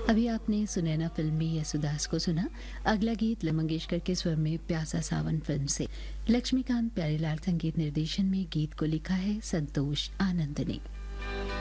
अभी आपने सुनैना फिल्म में यसुदास को सुना। अगला गीत लता मंगेशकर के स्वर में प्यासा सावन फिल्म से। लक्ष्मीकांत प्यारेलाल संगीत निर्देशन में गीत को लिखा है संतोष आनंद ने।